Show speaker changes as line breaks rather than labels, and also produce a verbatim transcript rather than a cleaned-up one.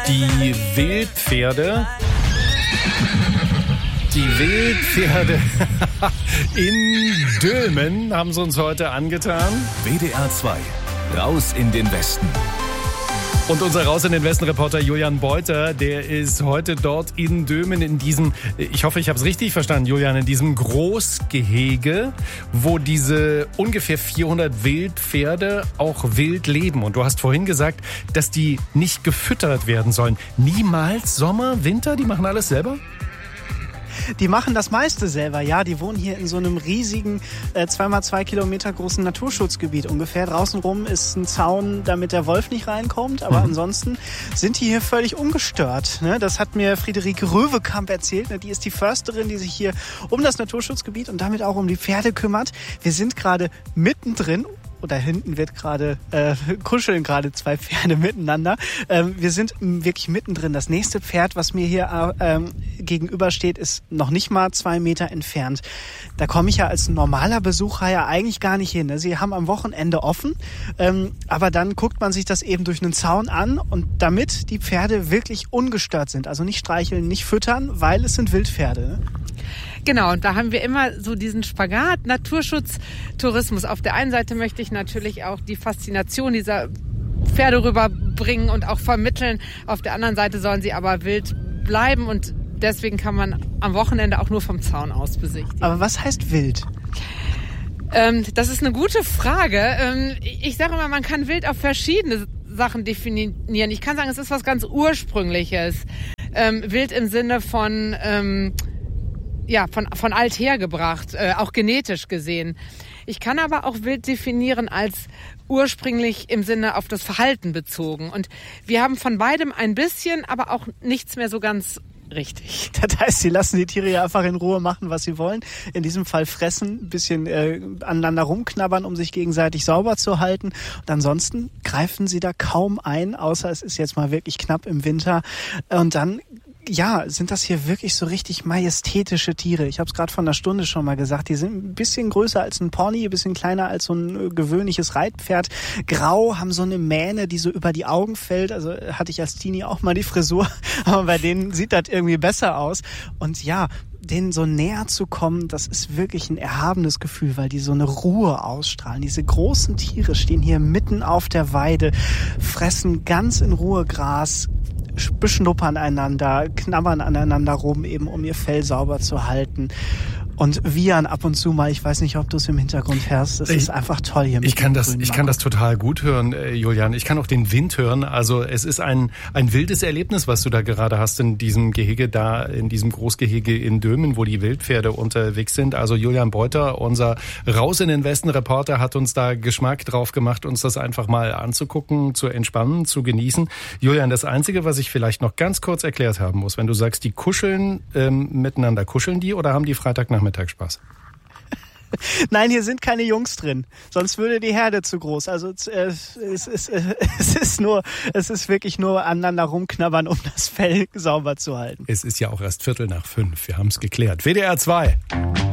Die Wildpferde. Die Wildpferde in Dülmen haben sie uns heute angetan.
W D R zwei, raus in den Westen.
Und unser Raus in den Westen-Reporter Julian Beuter, der ist heute dort in Dülmen in diesem, ich hoffe, ich habe es richtig verstanden, Julian, in diesem Großgehege, wo diese ungefähr vierhundert Wildpferde auch wild leben. Und du hast vorhin gesagt, dass die nicht gefüttert werden sollen. Niemals Sommer, Winter, die machen alles selber?
Die machen das meiste selber, ja. Die wohnen hier in so einem riesigen, äh, zwei mal zwei Kilometer großen Naturschutzgebiet ungefähr. Draußen rum ist ein Zaun, damit der Wolf nicht reinkommt. Aber mhm. ansonsten sind die hier völlig ungestört. Ne? Das hat mir Friederike Röwekamp erzählt. Ne? Die ist die Försterin, die sich hier um das Naturschutzgebiet und damit auch um die Pferde kümmert. Wir sind gerade mittendrin. Oder hinten wird gerade, äh, kuscheln gerade zwei Pferde miteinander. Ähm, wir sind wirklich mittendrin. Das nächste Pferd, was mir hier ähm, gegenübersteht, ist noch nicht mal zwei Meter entfernt. Da komme ich ja als normaler Besucher ja eigentlich gar nicht hin. Ne? Sie haben am Wochenende offen, ähm, aber dann guckt man sich das eben durch einen Zaun an und damit die Pferde wirklich ungestört sind, also nicht streicheln, nicht füttern, weil es sind Wildpferde. Ne?
Genau, und da haben wir immer so diesen Spagat, Naturschutz, Tourismus. Auf der einen Seite möchte ich natürlich auch die Faszination dieser Pferde rüberbringen und auch vermitteln. Auf der anderen Seite sollen sie aber wild bleiben und deswegen kann man am Wochenende auch nur vom Zaun aus besichtigen.
Aber was heißt wild?
Ähm, das ist eine gute Frage. Ähm, ich sage immer, man kann wild auf verschiedene Sachen definieren. Ich kann sagen, es ist was ganz Ursprüngliches. Ähm, wild im Sinne von... Ähm, Ja, von, von alt hergebracht, äh, auch genetisch gesehen. Ich kann aber auch wild definieren als ursprünglich im Sinne auf das Verhalten bezogen. Und wir haben von beidem ein bisschen, aber auch nichts mehr so ganz richtig.
Das heißt, sie lassen die Tiere ja einfach in Ruhe machen, was sie wollen. In diesem Fall fressen, ein bisschen äh, aneinander rumknabbern, um sich gegenseitig sauber zu halten. Und ansonsten greifen sie da kaum ein, außer es ist jetzt mal wirklich knapp im Winter. Und dann ja, sind das hier wirklich so richtig majestätische Tiere. Ich habe es gerade vor einer Stunde schon mal gesagt. Die sind ein bisschen größer als ein Pony, ein bisschen kleiner als so ein gewöhnliches Reitpferd. Grau, haben so eine Mähne, die so über die Augen fällt. Also hatte ich als Teenie auch mal die Frisur. Aber bei denen sieht das irgendwie besser aus. Und ja, denen so näher zu kommen, das ist wirklich ein erhabenes Gefühl, weil die so eine Ruhe ausstrahlen. Diese großen Tiere stehen hier mitten auf der Weide, fressen ganz in Ruhe Gras, beschnuppern einander, knabbern aneinander rum, eben um ihr Fell sauber zu halten. Und wiehern ab und zu mal, ich weiß nicht, ob du es im Hintergrund hörst, es ist einfach toll hier. Mit
ich kann das, ich kann das total gut hören, äh, Julian. Ich kann auch den Wind hören. Also es ist ein ein wildes Erlebnis, was du da gerade hast in diesem Gehege da, in diesem Großgehege in Dülmen, wo die Wildpferde unterwegs sind. Also Julian Beuter, unser Raus in den Westen Reporter, hat uns da Geschmack drauf gemacht, uns das einfach mal anzugucken, zu entspannen, zu genießen. Julian, das Einzige, was ich vielleicht noch ganz kurz erklärt haben muss, wenn du sagst, die kuscheln ähm, miteinander, kuscheln die oder haben die Freitagnachmittag Spaß?
Nein, hier sind keine Jungs drin. Sonst würde die Herde zu groß. Also äh, es, ist, äh, es ist nur, es ist wirklich nur aneinander rumknabbern, um das Fell sauber zu halten.
Es ist ja auch erst Viertel nach fünf. Wir haben es geklärt. W D R zwei.